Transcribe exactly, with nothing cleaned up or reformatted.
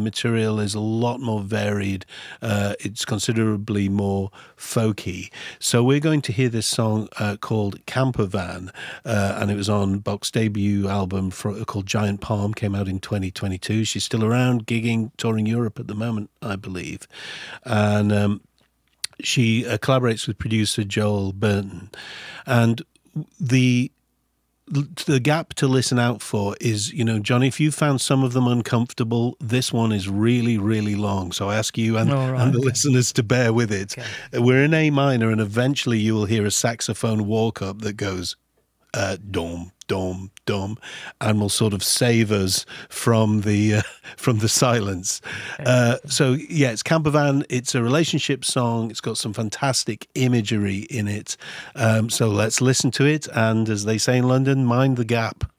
material is a lot more varied. Uh, it's considerably more folky. So we're going to hear this song uh, called Campervan, uh, and it was on Bach's debut album for, called Giant Palm, came out in twenty twenty-two. She's still around, gigging, touring Europe at the moment, I believe. And um, she uh, collaborates with producer Joel Burton. And the the gap to listen out for is, you know, Johnny, if you found some of them uncomfortable, this one is really, really long. So I ask you and, right, and the okay. listeners to bear with it. Okay. We're in A minor, and eventually you will hear a saxophone walk up that goes uh, dom, dom, dom, and will sort of save us from the uh, from the silence. Uh, so yeah, it's Campervan. It's a relationship song. It's got some fantastic imagery in it. Um, so let's listen to it. And as they say in London, mind the gap.